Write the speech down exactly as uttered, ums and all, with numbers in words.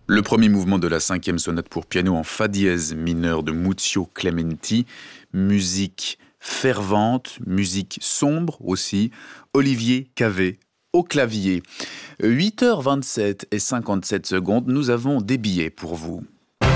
Le premier mouvement de la cinquième sonate pour piano en fa dièse mineur de Muzio Clementi, musique fervente, musique sombre aussi, Olivier Cavé au clavier. huit heures vingt-sept et cinquante-sept secondes, nous avons des billets pour vous.